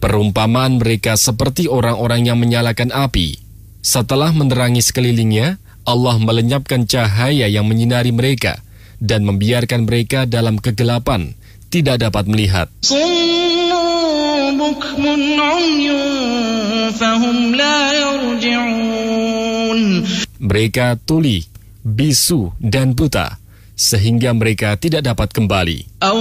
Perumpamaan mereka seperti orang-orang yang menyalakan api. Setelah menerangi sekelilingnya, Allah melenyapkan cahaya yang menyinari mereka dan membiarkan mereka dalam kegelapan, tidak dapat melihat. Mereka tuli, bisu, dan buta, sehingga mereka tidak dapat kembali.